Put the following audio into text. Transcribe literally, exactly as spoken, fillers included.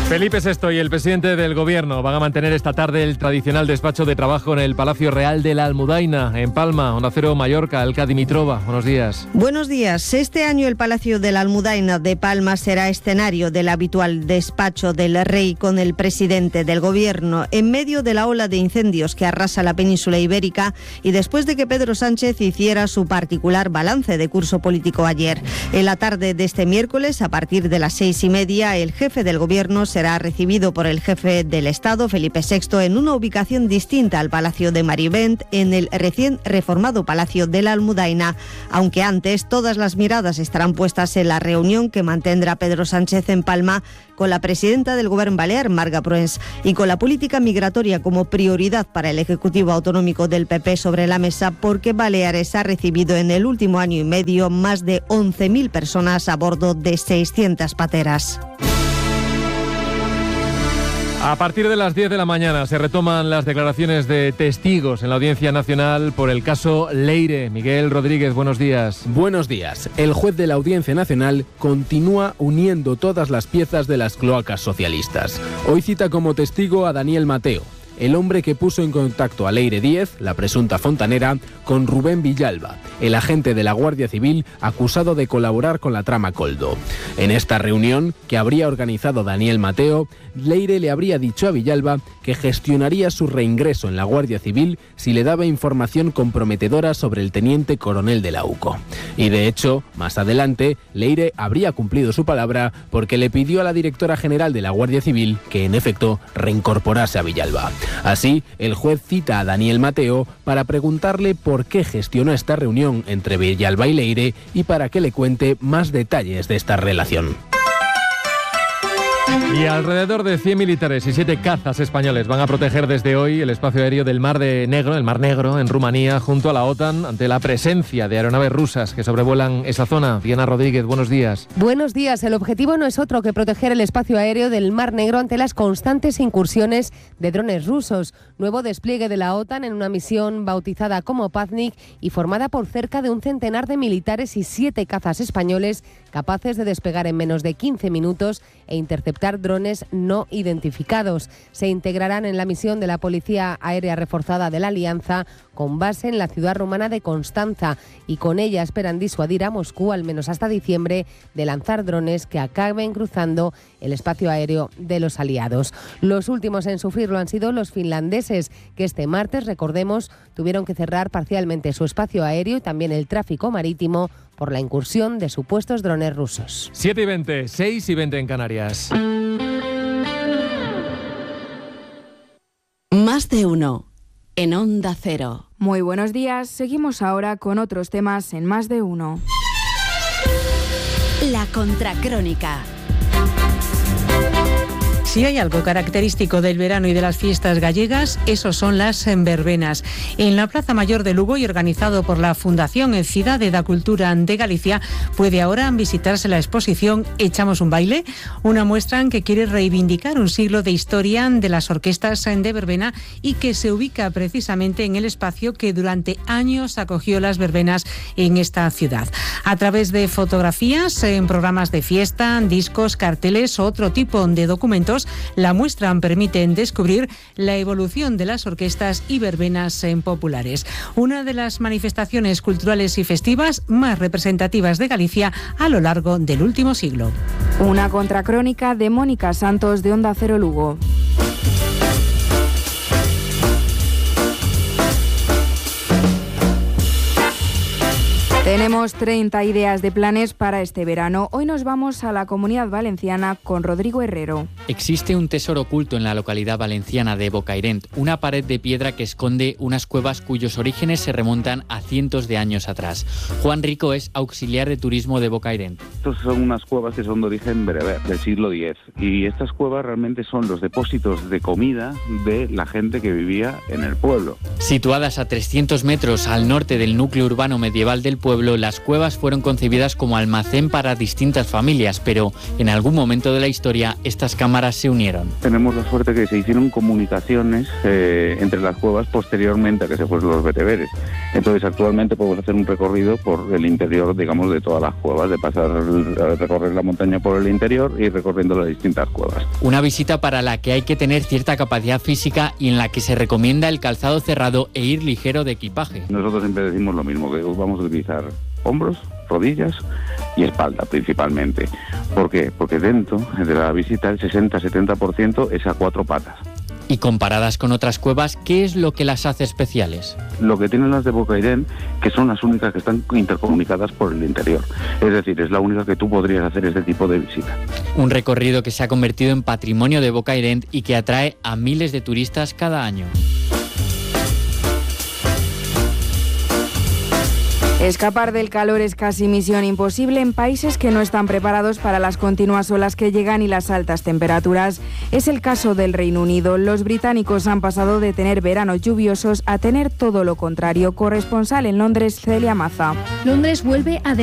Felipe sexto y el presidente del Gobierno van a mantener esta tarde el tradicional despacho de trabajo en el Palacio Real de la Almudaina, en Palma. Onda Cero, Mallorca, Elka Dimitrova. Buenos días. Buenos días. Este año el Palacio de la Almudaina de Palma será escenario del habitual despacho del rey con el presidente del Gobierno, en medio de la ola de incendios que arrasa la península ibérica y después de que Pedro Sánchez hiciera su particular balance de curso político ayer. En la tarde de este miércoles, a partir de las seis y media, el jefe del Gobierno será recibido por el jefe del Estado, Felipe sexto, en una ubicación distinta al Palacio de Marivent, en el recién reformado Palacio de la Almudaina, aunque antes todas las miradas estarán puestas en la reunión que mantendrá Pedro Sánchez en Palma con la presidenta del Gobierno balear, Marga Proens, y con la política migratoria como prioridad para el Ejecutivo Autonómico del P P sobre la mesa, porque Baleares ha recibido en el último año y medio más de once mil personas a bordo de seiscientas pateras. A partir de las diez de la mañana se retoman las declaraciones de testigos en la Audiencia Nacional por el caso Leire. Miguel Rodríguez, buenos días. Buenos días. El juez de la Audiencia Nacional continúa uniendo todas las piezas de las cloacas socialistas. Hoy cita como testigo a Daniel Mateo, el hombre que puso en contacto a Leire Díez, la presunta fontanera, con Rubén Villalba, el agente de la Guardia Civil acusado de colaborar con la trama Coldo. En esta reunión, que habría organizado Daniel Mateo, Leire le habría dicho a Villalba que gestionaría su reingreso en la Guardia Civil si le daba información comprometedora sobre el teniente coronel de la U C O. Y de hecho, más adelante, Leire habría cumplido su palabra porque le pidió a la directora general de la Guardia Civil que, en efecto, reincorporase a Villalba. Así, el juez cita a Daniel Mateo para preguntarle por qué gestionó esta reunión entre Villalba y Leire y para que le cuente más detalles de esta relación. Y alrededor de cien militares y siete cazas españoles van a proteger desde hoy el espacio aéreo del Mar de Negro, el Mar Negro, en Rumanía, junto a la OTAN, ante la presencia de aeronaves rusas que sobrevuelan esa zona. Diana Rodríguez, buenos días. Buenos días. El objetivo no es otro que proteger el espacio aéreo del Mar Negro ante las constantes incursiones de drones rusos. Nuevo despliegue de la OTAN en una misión bautizada como Paznik y formada por cerca de un centenar de militares y siete cazas españoles capaces de despegar en menos de quince minutos e interceptar drones no identificados. Se integrarán en la misión de la Policía Aérea Reforzada de la Alianza, con base en la ciudad rumana de Constanza, y con ella esperan disuadir a Moscú, al menos hasta diciembre, de lanzar drones que acaben cruzando el espacio aéreo de los aliados. Los últimos en sufrirlo han sido los finlandeses, que este martes, recordemos, tuvieron que cerrar parcialmente su espacio aéreo y también el tráfico marítimo por la incursión de supuestos drones rusos. siete y veinte, seis y veinte en Canarias. Más de uno en Onda Cero. Muy buenos días. Seguimos ahora con otros temas en Más de uno. La contracrónica. Si hay algo característico del verano y de las fiestas gallegas, esos son las verbenas. En la Plaza Mayor de Lugo y organizado por la Fundación Cidade da Cultura de Galicia, puede ahora visitarse la exposición Echamos un baile, una muestra que quiere reivindicar un siglo de historia de las orquestas de verbena y que se ubica precisamente en el espacio que durante años acogió las verbenas en esta ciudad. A través de fotografías, en programas de fiesta, discos, carteles o otro tipo de documentos, la muestra permite descubrir la evolución de las orquestas y verbenas en populares. Una de las manifestaciones culturales y festivas más representativas de Galicia a lo largo del último siglo. Una contracrónica de Mónica Santos de Onda Cero Lugo. Tenemos treinta ideas de planes para este verano. Hoy nos vamos a la Comunidad Valenciana con Rodrigo Herrero. Existe un tesoro oculto en la localidad valenciana de Bocairent, una pared de piedra que esconde unas cuevas cuyos orígenes se remontan a cientos de años atrás. Juan Rico es auxiliar de turismo de Bocairent. Estas son unas cuevas que son de origen bereber, del siglo diez, y estas cuevas realmente son los depósitos de comida de la gente que vivía en el pueblo. Situadas a trescientos metros al norte del núcleo urbano medieval del pueblo, pueblo, las cuevas fueron concebidas como almacén para distintas familias, pero en algún momento de la historia estas cámaras se unieron. Tenemos la suerte que se hicieron comunicaciones eh, entre las cuevas posteriormente a que se fueron los bereberes. Entonces actualmente podemos hacer un recorrido por el interior, digamos, de todas las cuevas, de pasar a recorrer la montaña por el interior y recorriendo las distintas cuevas. Una visita para la que hay que tener cierta capacidad física y en la que se recomienda el calzado cerrado e ir ligero de equipaje. Nosotros siempre decimos lo mismo, que vamos a utilizar hombros, rodillas y espalda principalmente. ¿Por qué? Porque dentro de la visita el sesenta a setenta por ciento es a cuatro patas. Y comparadas con otras cuevas, ¿qué es lo que las hace especiales? Lo que tienen las de Bocairent, que son las únicas que están intercomunicadas por el interior. Es decir, es la única que tú podrías hacer este tipo de visita. Un recorrido que se ha convertido en patrimonio de Bocairent y que atrae a miles de turistas cada año. Escapar del calor es casi misión imposible en países que no están preparados para las continuas olas que llegan y las altas temperaturas. Es el caso del Reino Unido. Los británicos han pasado de tener veranos lluviosos a tener todo lo contrario. Corresponsal en Londres, Celia Maza. Londres vuelve a